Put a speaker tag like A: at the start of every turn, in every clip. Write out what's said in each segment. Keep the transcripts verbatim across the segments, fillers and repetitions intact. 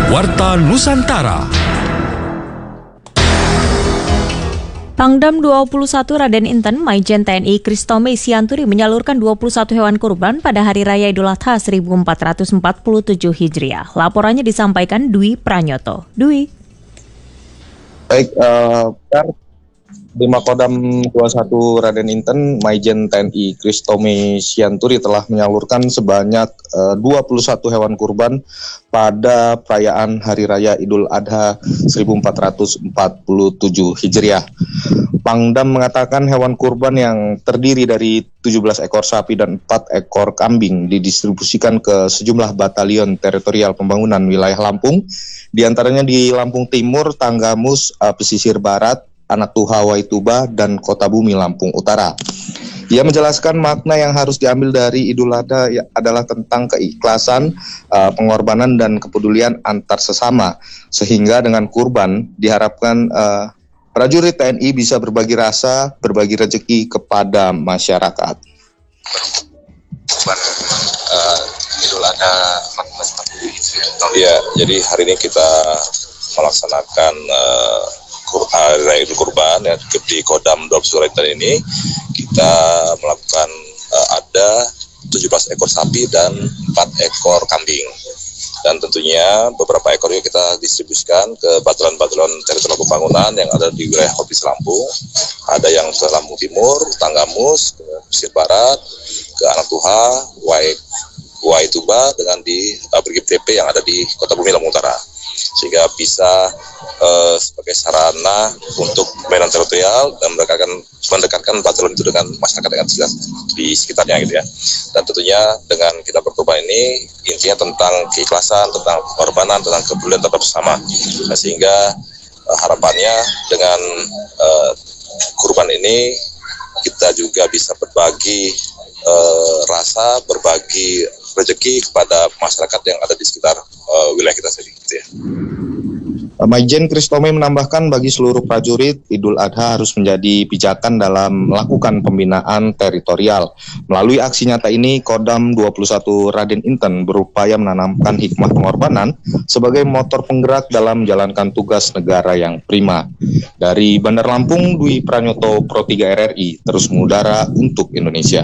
A: Warta Nusantara.
B: Pangdam dua puluh satu Raden Inten Maijen T N I Christomay Sianturi menyalurkan dua puluh satu hewan kurban pada Hari Raya Idul Adha seribu empat ratus empat puluh tujuh Hijriah. Laporannya disampaikan Dwi Pranyoto. Dwi.
C: Baik, uh, di Makodam dua puluh satu Raden Inten, Maijen T N I Christomay Sianturi telah menyalurkan sebanyak uh, dua puluh satu hewan kurban pada perayaan Hari Raya Idul Adha seribu empat ratus empat puluh tujuh Hijriah. Pangdam mengatakan hewan kurban yang terdiri dari tujuh belas ekor sapi dan empat ekor kambing didistribusikan ke sejumlah batalion teritorial pembangunan wilayah Lampung, diantaranya di Lampung Timur, Tanggamus, uh, Pesisir Barat, Anak Tuha Waituba, dan Kota Bumi Lampung Utara. Ia menjelaskan makna yang harus diambil dari Idul Adha adalah tentang keikhlasan, uh, pengorbanan, dan kepedulian antar sesama, sehingga dengan kurban diharapkan uh, prajurit T N I bisa berbagi rasa, berbagi rezeki kepada masyarakat.
D: Kurban uh, Idul Adha empat belas empat puluh Hijriah. Ya, jadi hari ini kita melaksanakan uh, Hari Raya Idul Kurban ya, di Kodam dua puluh satu Raden ini kita melakukan uh, ada tujuh belas ekor sapi dan empat ekor kambing, dan tentunya beberapa ekor juga kita distribusikan ke batalion-batalion teritorial pembangunan yang ada di wilayah Provinsi Lampung. Ada yang ke Lampung Timur, Tanggamus, ke Pesisir Barat, ke Anak Tuha, Waituba, dengan di uh, Brigif D P yang ada di Kota Bumi Lampung Utara, sehingga bisa uh, sebagai sarana untuk pemerintahan teritorial dan mendekatkan, mendekatkan batalion itu dengan masyarakat yang di sekitarnya gitu ya. Dan tentunya dengan kita berkorban ini intinya tentang keikhlasan, tentang pengorbanan, tentang kepedulian terhadap bersama. Nah, sehingga uh, harapannya dengan uh, kurban ini kita juga bisa berbagi uh, rasa, berbagi rezeki kepada masyarakat yang ada di sekitar uh, wilayah kita sendiri gitu ya.
C: Maijen Christomay menambahkan bagi seluruh prajurit, Idul Adha harus menjadi pijakan dalam melakukan pembinaan teritorial. Melalui aksi nyata ini, Kodam dua puluh satu Raden Inten berupaya menanamkan hikmah pengorbanan sebagai motor penggerak dalam menjalankan tugas negara yang prima. Dari Bandar Lampung, Dwi Pranyoto, Pro tiga R R I, terus mengudara untuk Indonesia.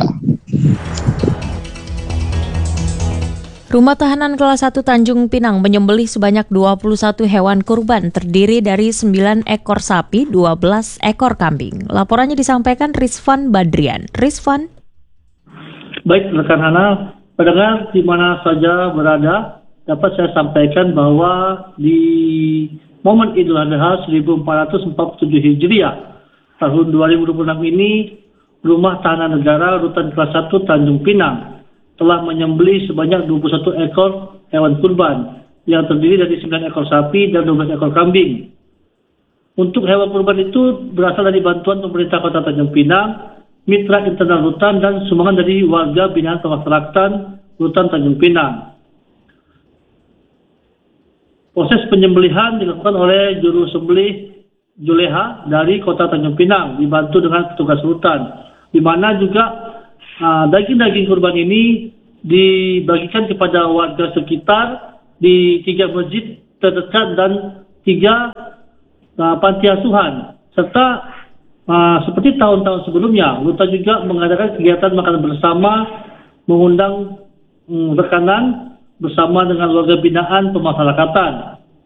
B: Rumah Tahanan Kelas satu Tanjung Pinang menyembelih sebanyak dua puluh satu hewan kurban terdiri dari sembilan ekor sapi, dua belas ekor kambing. Laporannya disampaikan Rizvan Badrian. Rizvan.
E: Baik, rekan Hana, pendengar di mana saja berada, dapat saya sampaikan bahwa di momen Idul Adha seribu empat ratus empat puluh tujuh Hijriah tahun dua ribu dua puluh enam ini, Rumah Tahanan Negara Rutan Kelas satu Tanjung Pinang telah menyembelih sebanyak dua puluh satu ekor hewan kurban yang terdiri dari sembilan ekor sapi dan dua belas ekor kambing. Untuk hewan kurban itu berasal dari bantuan pemerintah Kota Tanjung Pinang, mitra internal Rutan, dan sumbangan dari warga binaan pemasyarakatan Rutan Tanjung Pinang. Proses penyembelihan dilakukan oleh juru sembelih Juleha dari Kota Tanjung Pinang, dibantu dengan petugas Rutan, di mana juga Uh, daging-daging kurban ini dibagikan kepada warga sekitar di tiga masjid terdekat dan tiga uh, panti asuhan. Serta uh, seperti tahun-tahun sebelumnya, Rutan juga mengadakan kegiatan makan bersama, mengundang um, rekanan bersama dengan warga binaan pemasyarakatan.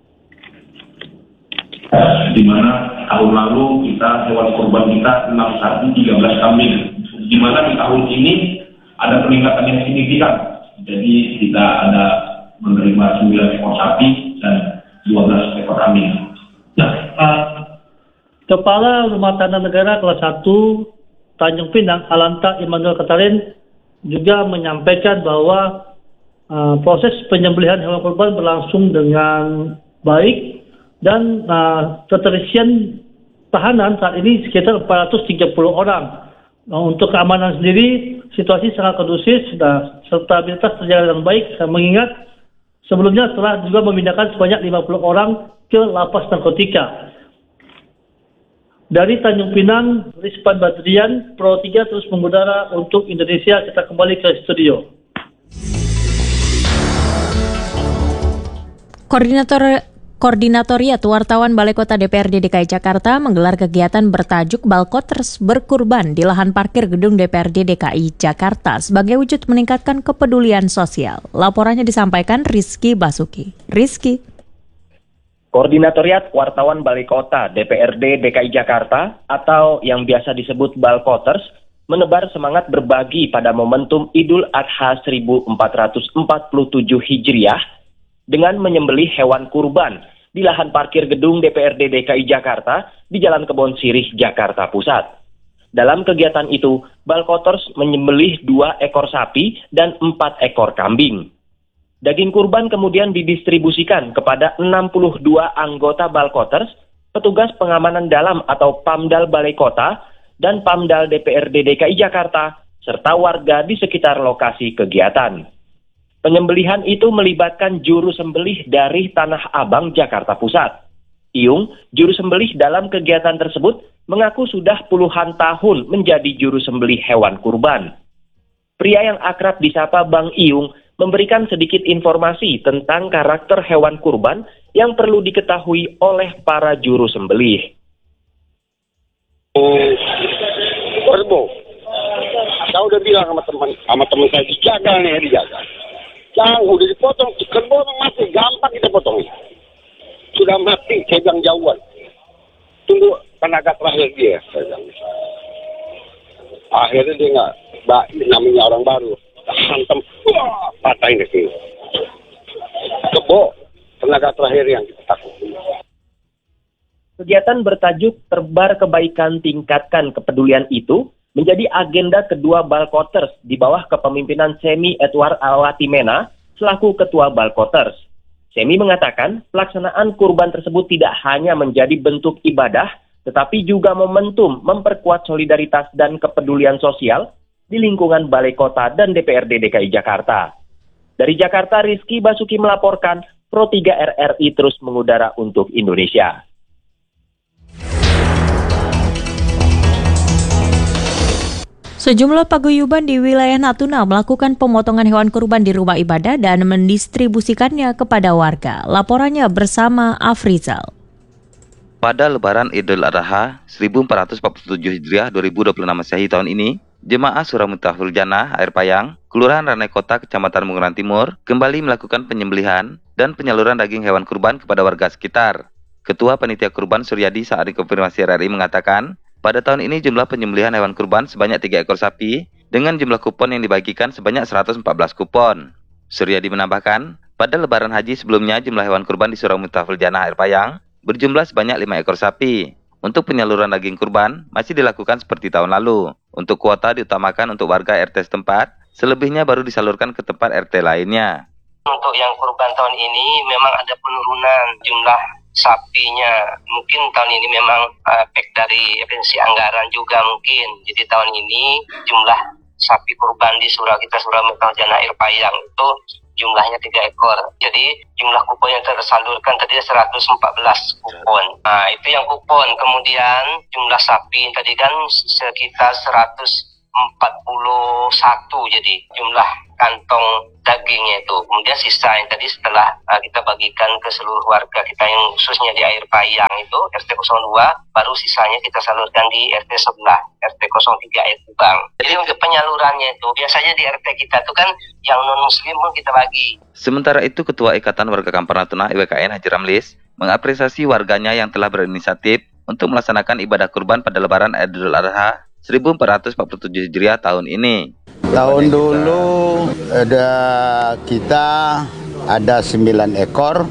F: Di mana tahun lalu kita hewan kurban kita enam sapi, tiga belas kambing. Di mana di tahun ini ada peningkatan yang signifikan. Jadi kita ada menerima sembilan ekor sapi dan dua belas ekor kambing.
E: Nah, uh, Kepala Rumah Tahanan Negara Kelas satu Tanjung Pinang, Alanta Immanuel Katarin, juga menyampaikan bahwa uh, proses penyembelihan hewan kurban berlangsung dengan baik dan uh, keterisian tahanan saat ini sekitar empat ratus tiga puluh orang. Nah, untuk keamanan sendiri, situasi sangat kondusif, nah, stabilitas terjaga dengan baik, mengingat sebelumnya telah juga memindahkan sebanyak lima puluh orang ke lapas narkotika. Dari Tanjung Pinang, Rizvan Badrian, Pro tiga terus mengudara untuk Indonesia. Kita kembali ke studio.
B: Koordinator Koordinatoriat Wartawan Balai Kota D P R D D K I Jakarta menggelar kegiatan bertajuk Balkoters Berkurban di lahan parkir gedung D P R D D K I Jakarta sebagai wujud meningkatkan kepedulian sosial. Laporannya disampaikan Rizky Basuki. Rizky.
A: Koordinatoriat Wartawan Balai Kota D P R D D K I Jakarta atau yang biasa disebut Balkoters menebar semangat berbagi pada momentum Idul Adha seribu empat ratus empat puluh tujuh Hijriah dengan menyembelih hewan kurban di lahan parkir gedung D P R D D K I Jakarta di Jalan Kebon Sirih, Jakarta Pusat. Dalam kegiatan itu, Balkoters menyembelih dua ekor sapi dan empat ekor kambing. Daging kurban kemudian didistribusikan kepada enam puluh dua anggota Balkoters, petugas pengamanan dalam atau Pamdal Balai Kota, dan Pamdal D P R D D K I Jakarta, serta warga di sekitar lokasi kegiatan. Penyembelihan itu melibatkan juru sembelih dari Tanah Abang, Jakarta Pusat. Iyung, juru sembelih dalam kegiatan tersebut, mengaku sudah puluhan tahun menjadi juru sembelih hewan kurban. Pria yang akrab disapa Bang Iyung memberikan sedikit informasi tentang karakter hewan kurban yang perlu diketahui oleh para juru sembelih.
G: Oh, Perbo, saya udah bilang sama teman sama teman saya dijaga nih, dijaga. Jangan udah dipotong, kerbau masih gampang kita potong. Sudah mati, saya bilang jauhan. Tunggu tenaga terakhir dia, saya bilang. Akhirnya dia nggak, namanya orang baru, hantam, wah, patahin ke sini. Kerbau, tenaga terakhir yang kita takut.
A: Kegiatan bertajuk Terbar Kebaikan Tingkatkan Kepedulian itu menjadi agenda kedua Balkoters di bawah kepemimpinan Semi Edward Awatimena selaku Ketua Balkoters. Semi mengatakan pelaksanaan kurban tersebut tidak hanya menjadi bentuk ibadah, tetapi juga momentum memperkuat solidaritas dan kepedulian sosial di lingkungan Balai Kota dan D P R D D K I Jakarta. Dari Jakarta, Rizky Basuki melaporkan, Pro tiga R R I terus mengudara untuk Indonesia.
B: Sejumlah paguyuban di wilayah Natuna melakukan pemotongan hewan kurban di rumah ibadah dan mendistribusikannya kepada warga. Laporannya bersama Afrizal.
H: Pada Lebaran Idul Adha seribu empat ratus empat puluh tujuh Hijriah dua ribu dua puluh enam Masehi tahun ini, Jemaah Surah Miftahul Jannah Air Payang, Kelurahan Ranai Kota, Kecamatan Bunguran Timur, kembali melakukan penyembelihan dan penyaluran daging hewan kurban kepada warga sekitar. Ketua Panitia Kurban Suryadi saat dikonfirmasi R R I mengatakan, pada tahun ini jumlah penyembelihan hewan kurban sebanyak tiga ekor sapi dengan jumlah kupon yang dibagikan sebanyak seratus empat belas kupon. Suryadi menambahkan, pada Lebaran Haji sebelumnya jumlah hewan kurban di Surah Miftahul Jannah Air Payang berjumlah sebanyak lima ekor sapi. Untuk penyaluran daging kurban masih dilakukan seperti tahun lalu. Untuk kuota diutamakan untuk warga R T setempat, selebihnya baru disalurkan ke tempat R T lainnya.
I: Untuk yang kurban tahun ini memang ada penurunan jumlah sapinya. Mungkin tahun ini memang efek dari efisiensi anggaran juga mungkin. Jadi tahun ini jumlah sapi kurban di surah kita Surah Miftahul Jannah Air Payang itu jumlahnya tiga ekor. Jadi jumlah kupon yang tersalurkan tadi seratus empat belas kupon. Nah, itu yang kupon. Kemudian jumlah sapi tadi kan sekitar seratus empat puluh satu, jadi jumlah kantong dagingnya itu. Kemudian sisa yang tadi setelah uh, kita bagikan ke seluruh warga kita yang khususnya di Air Payang itu R T nol dua, baru sisanya kita salurkan di R T sebelah, R T nol tiga Air Kubang. Jadi untuk penyalurannya itu biasanya di R T kita itu kan yang non muslim pun kita bagi.
H: Sementara itu Ketua Ikatan Warga Kampar Natuna I W K N Haji Ramlis mengapresiasi warganya yang telah berinisiatif untuk melaksanakan ibadah kurban pada Lebaran Idul Adha seribu empat ratus empat puluh tujuh Hijriah tahun ini.
J: Tahun dulu ada kita ada sembilan ekor,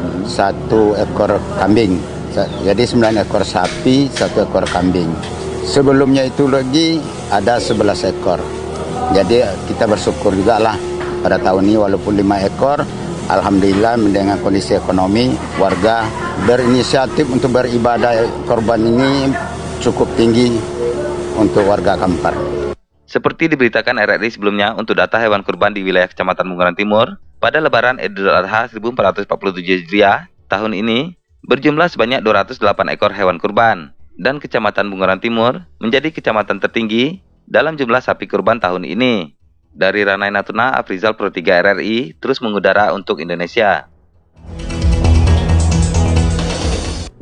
J: satu ekor kambing. Jadi sembilan ekor sapi, satu ekor kambing. Sebelumnya itu lagi ada sebelas ekor. Jadi kita bersyukur juga lah pada tahun ini walaupun lima ekor, alhamdulillah dengan kondisi ekonomi warga berinisiatif untuk beribadah korban ini cukup tinggi untuk warga Kampar.
H: Seperti diberitakan R R I sebelumnya, untuk data hewan kurban di wilayah Kecamatan Bunguran Timur, pada Lebaran Idul Adha seribu empat ratus empat puluh tujuh Hijriah tahun ini, berjumlah sebanyak dua ratus delapan ekor hewan kurban, dan Kecamatan Bunguran Timur menjadi kecamatan tertinggi dalam jumlah sapi kurban tahun ini. Dari Ranai Natuna, Afrizal Pro tiga R R I terus mengudara untuk Indonesia.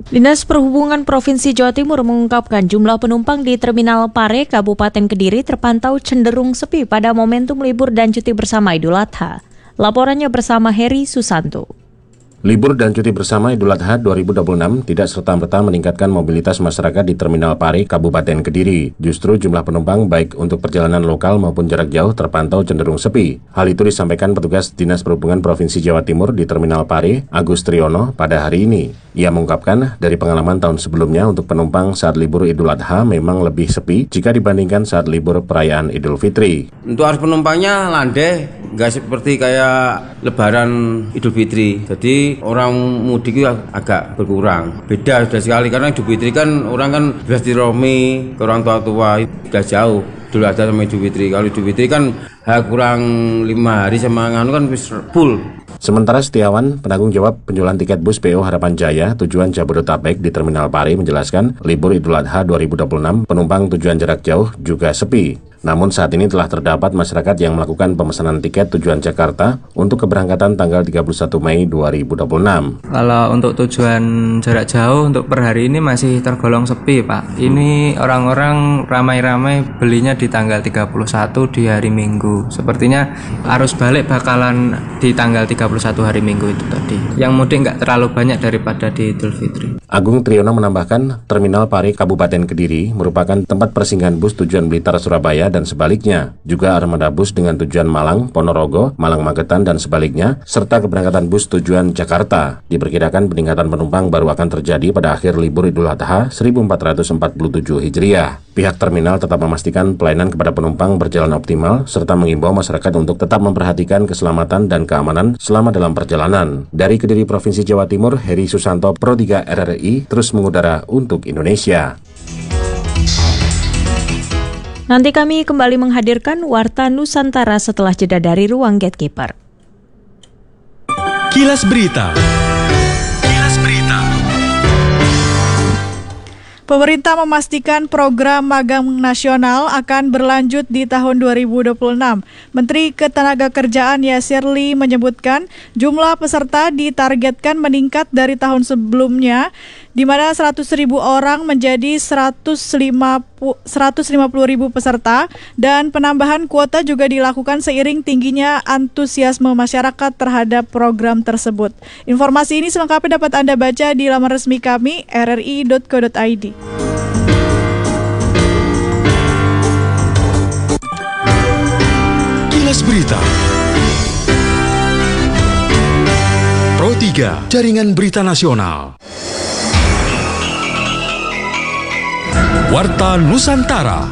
B: Dinas Perhubungan Provinsi Jawa Timur mengungkapkan jumlah penumpang di Terminal Pare, Kabupaten Kediri terpantau cenderung sepi pada momentum libur dan cuti bersama Idul Adha. Laporannya bersama Heri Susanto.
K: Libur dan cuti bersama Idul Adha dua ribu dua puluh enam tidak serta-merta meningkatkan mobilitas masyarakat di Terminal Pare, Kabupaten Kediri. Justru jumlah penumpang baik untuk perjalanan lokal maupun jarak jauh terpantau cenderung sepi. Hal itu disampaikan petugas Dinas Perhubungan Provinsi Jawa Timur di Terminal Pare, Agus Triyono, pada hari ini. Ia mengungkapkan dari pengalaman tahun sebelumnya untuk penumpang saat libur Idul Adha memang lebih sepi jika dibandingkan saat libur perayaan Idul Fitri.
L: Untuk arus penumpangnya landai, nggak seperti kayak Lebaran Idul Fitri. Jadi orang mudik itu agak berkurang. Beda sudah sekali karena Idul Fitri kan orang kan bersilaturahmi ke orang tua-tua, sudah jauh. Idul Adha sama Idul Fitri. Kalau Idul Fitri kan kurang lima hari sama nganu kan full.
K: Sementara Setiawan, penanggung jawab penjualan tiket bus P O Harapan Jaya tujuan Jabodetabek di Terminal Pare menjelaskan libur Idul Adha dua ribu dua puluh enam penumpang tujuan jarak jauh juga sepi. Namun saat ini telah terdapat masyarakat yang melakukan pemesanan tiket tujuan Jakarta untuk keberangkatan tanggal tiga puluh satu Mei dua ribu dua puluh enam.
M: Kalau untuk tujuan jarak jauh untuk per hari ini masih tergolong sepi, Pak. Ini orang-orang ramai-ramai belinya di tanggal tiga puluh satu di hari Minggu. Sepertinya arus balik bakalan di tanggal tiga puluh satu hari Minggu itu tadi. Yang mudik nggak terlalu banyak daripada di Idul Fitri.
K: Agung Triyono menambahkan, Terminal Pare Kabupaten Kediri merupakan tempat persinggahan bus tujuan Blitar Surabaya dan sebaliknya. Juga armada bus dengan tujuan Malang, Ponorogo, Malang Magetan dan sebaliknya, serta keberangkatan bus tujuan Jakarta. Diperkirakan peningkatan penumpang baru akan terjadi pada akhir libur Idul Adha seribu empat ratus empat puluh tujuh Hijriah. Pihak terminal tetap memastikan pelayanan kepada penumpang berjalan optimal, serta mengimbau masyarakat untuk tetap memperhatikan keselamatan dan keamanan selama dalam perjalanan. Dari Kediri, Provinsi Jawa Timur, Heri Susanto, Pro tiga R R I, terus mengudara untuk Indonesia.
B: Nanti kami kembali menghadirkan Warta Nusantara setelah jeda dari Ruang Gatekeeper.
N: Kilas Berita. Kilas Berita.
O: Pemerintah memastikan program magang nasional akan berlanjut di tahun dua ribu dua puluh enam. Menteri Ketenagakerjaan Yasirli menyebutkan jumlah peserta ditargetkan meningkat dari tahun sebelumnya, di mana seratus ribu orang menjadi seratus lima puluh ribu peserta, dan penambahan kuota juga dilakukan seiring tingginya antusiasme masyarakat terhadap program tersebut. Informasi ini selengkapnya dapat Anda baca di laman resmi kami r r i dot co dot i d.
N: Kilas Berita. Pro tiga, Jaringan Berita Nasional. Warta Nusantara.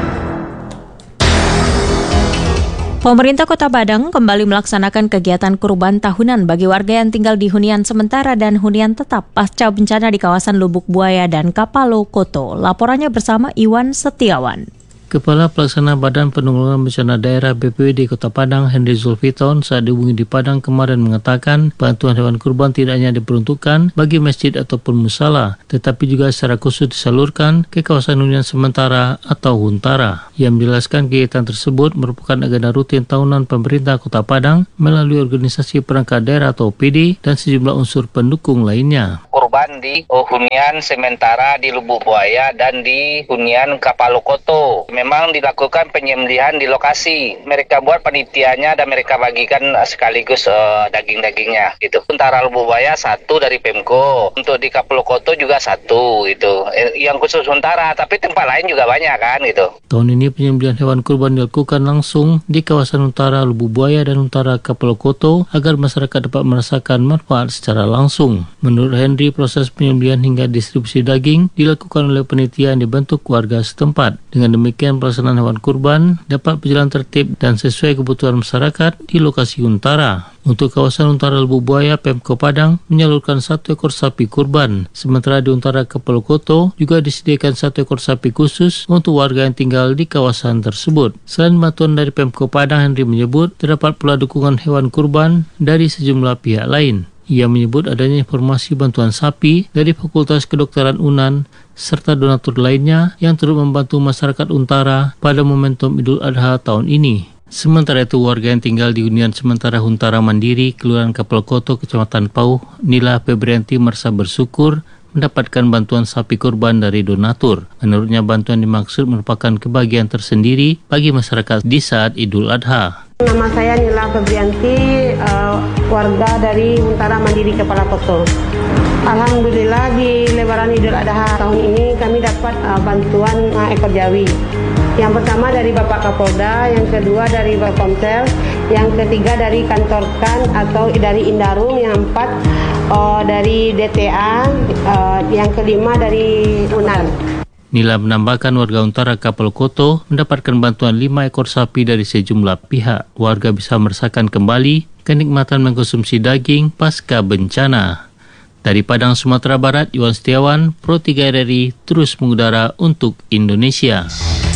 B: Pemerintah Kota Padang kembali melaksanakan kegiatan kurban tahunan bagi warga yang tinggal di hunian sementara dan hunian tetap pasca bencana di kawasan Lubuk Buaya dan Kapalo Koto. Laporannya bersama Iwan Setiawan.
P: Kepala Pelaksana Badan Penanggulangan Bencana Daerah B P B D Kota Padang, Henry Zulfiton, saat dihubungi di Padang kemarin mengatakan bantuan hewan kurban tidak hanya diperuntukkan bagi masjid ataupun musala, tetapi juga secara khusus disalurkan ke kawasan hunian sementara atau huntara. Ia menjelaskan kegiatan tersebut merupakan agenda rutin tahunan pemerintah Kota Padang melalui organisasi perangkat daerah atau O P D dan sejumlah unsur pendukung lainnya.
I: Kurban di hunian sementara di Lubuk Buaya dan di hunian Kapalo Koto. Memang dilakukan penyembelihan di lokasi. Mereka buat panitianya dan mereka bagikan sekaligus uh, daging-dagingnya. Gitu. Antara Lubuk Buaya satu dari Pemko. Untuk di Kapalo Koto juga satu. Gitu. Yang khusus Huntara, tapi tempat lain juga banyak kan. Gitu.
P: Tahun ini penyembelihan hewan kurban dilakukan langsung di kawasan Utara Lubuk Buaya dan Utara Kapalo Koto agar masyarakat dapat merasakan manfaat secara langsung. Menurut Henry, proses penyembelihan hingga distribusi daging dilakukan oleh panitia yang dibentuk warga setempat. Dengan demikian pelaksanaan hewan kurban dapat berjalan tertib dan sesuai kebutuhan masyarakat di lokasi Huntara. Untuk kawasan Utara Lubuk Buaya, Pemko Padang menyalurkan satu ekor sapi kurban. Sementara di Utara Kapalo Koto juga disediakan satu ekor sapi khusus untuk warga yang tinggal di kawasan tersebut. Selain bantuan dari Pemko Padang, Henry menyebut terdapat pula dukungan hewan kurban dari sejumlah pihak lain. Ia menyebut adanya informasi bantuan sapi dari Fakultas Kedokteran U N A N serta donatur lainnya yang turut membantu masyarakat Untara pada momentum Idul Adha tahun ini. Sementara itu, warga yang tinggal di hunian sementara Huntara Mandiri, Kelurahan Kapelkoto, Kecamatan Pauh, Nila Febrianti merasa bersyukur mendapatkan bantuan sapi kurban dari donatur. Menurutnya, bantuan dimaksud merupakan kebahagiaan tersendiri bagi masyarakat di saat Idul Adha.
Q: Nama saya Nila Febrianti, uh, warga dari Huntara Mandiri Kapelkoto. Alhamdulillah di Lebaran Idul Adha tahun ini kami dapat uh, bantuan uh, ekor jawi. Yang pertama dari Bapak Kapolda, yang kedua dari Bapak Komsel, yang ketiga dari kantor K A N atau dari Indarum, yang empat uh, dari D T A, uh, yang kelima dari U N A R.
P: Nila menambahkan warga Huntara Kapelkoto mendapatkan bantuan lima ekor sapi dari sejumlah pihak. Warga bisa merasakan kembali kenikmatan mengkonsumsi daging pasca bencana. Dari Padang, Sumatera Barat, Iwan Setiawan, Pro tiga R R I, terus mengudara untuk Indonesia.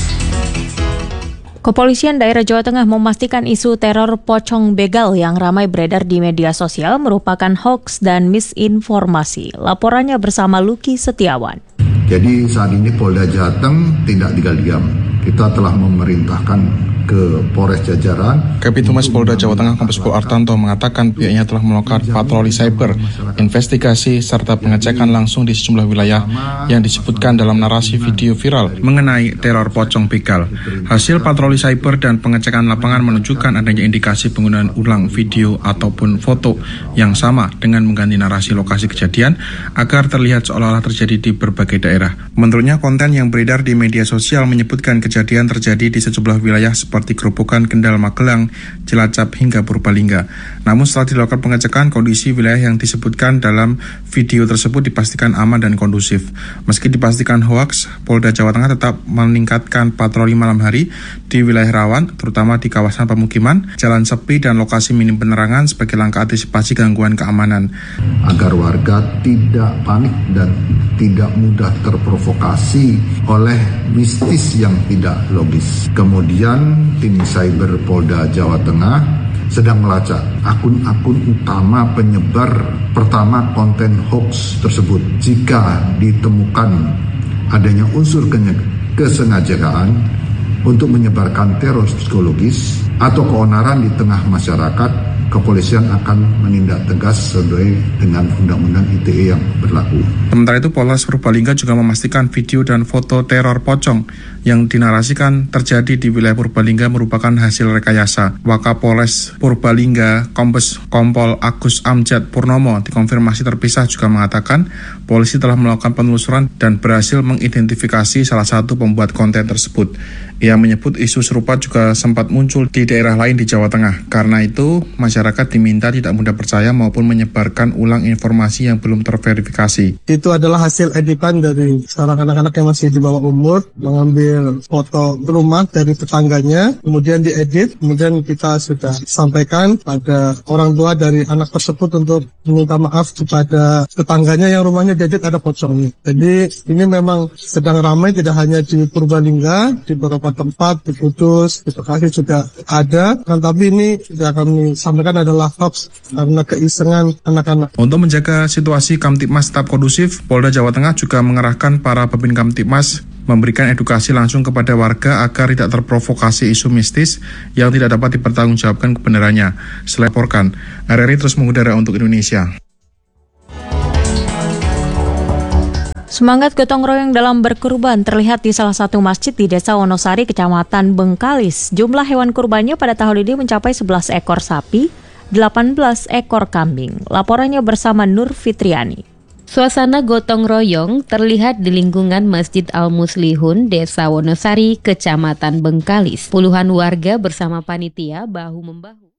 B: Kepolisian daerah Jawa Tengah memastikan isu teror pocong begal yang ramai beredar di media sosial merupakan hoaks dan misinformasi. Laporannya bersama Luki Setiawan.
R: Jadi saat ini Polda Jateng tidak tinggal diam. Kita telah memerintahkan ke Polres jajaran.
S: Kabitumas Polda Jawa Tengah Kombes Pol Artanto mengatakan pihaknya telah melakukan patroli cyber, investigasi, serta pengecekan langsung di sejumlah wilayah yang disebutkan dalam narasi video viral mengenai teror pocong begal. Hasil patroli cyber dan pengecekan lapangan menunjukkan adanya indikasi penggunaan ulang video ataupun foto yang sama dengan mengganti narasi lokasi kejadian agar terlihat seolah-olah terjadi di berbagai daerah. Menurutnya, konten yang beredar di media sosial menyebutkan kejadian terjadi di sejumlah wilayah seperti Gerobokan, Kendal, Magelang, Cilacap, hingga Purbalingga. Namun setelah dilakukan pengecekan, kondisi wilayah yang disebutkan dalam video tersebut dipastikan aman dan kondusif. Meski dipastikan hoaks, Polda Jawa Tengah tetap meningkatkan patroli malam hari di wilayah rawan, terutama di kawasan pemukiman, jalan sepi, dan lokasi minim penerangan sebagai langkah antisipasi gangguan keamanan.
R: Agar warga tidak panik dan tidak mudah terprovokasi oleh mistis yang tidak logis. Kemudian tim cyber Polda Jawa Tengah sedang melacak akun-akun utama penyebar pertama konten hoax tersebut. Jika ditemukan adanya unsur kesengajaan untuk menyebarkan teror psikologis atau keonaran di tengah masyarakat, kepolisian akan menindak tegas sesuai dengan Undang-Undang I T E yang berlaku.
S: Sementara itu, Polres Purbalingga juga memastikan video dan foto teror pocong yang dinarasikan terjadi di wilayah Purbalingga merupakan hasil rekayasa. Wakapolres Purbalingga, Kombes Kompol Agus Amjad Purnomo, dikonfirmasi terpisah juga mengatakan polisi telah melakukan penelusuran dan berhasil mengidentifikasi salah satu pembuat konten tersebut. Ia menyebut isu serupa juga sempat muncul di daerah lain di Jawa Tengah. Karena itu, masyarakat diminta tidak mudah percaya maupun menyebarkan ulang informasi yang belum terverifikasi.
T: Itu adalah hasil editan dari seorang anak-anak yang masih di bawah umur, mengambil foto rumah dari tetangganya, kemudian diedit, kemudian kita sudah sampaikan pada orang tua dari anak tersebut untuk meminta maaf kepada tetangganya yang rumahnya diedit ada pocongnya. Jadi ini memang sedang ramai, tidak hanya di Purbalingga, di beberapa tempat, di Kudus, di Bekasi juga ada, kan, tapi ini yang kami sampaikan adalah hoax karena keisengan anak-anak.
S: Untuk menjaga situasi Kamtibmas tetap kondusif, Polda Jawa Tengah juga mengerahkan para pemimpin Kamtibmas memberikan edukasi langsung kepada warga agar tidak terprovokasi isu mistis yang tidak dapat dipertanggungjawabkan kebenarannya. Selaporkan, R R I terus mengudara untuk Indonesia.
B: Semangat gotong royong dalam berkurban terlihat di salah satu masjid di Desa Wonosari, Kecamatan Bengkalis. Jumlah hewan kurbannya pada tahun ini mencapai sebelas ekor sapi, delapan belas ekor kambing. Laporannya bersama Nur Fitriani.
U: Suasana gotong royong terlihat di lingkungan Masjid Al-Muslihun, Desa Wonosari, Kecamatan Bengkalis. Puluhan warga bersama panitia bahu-membahu.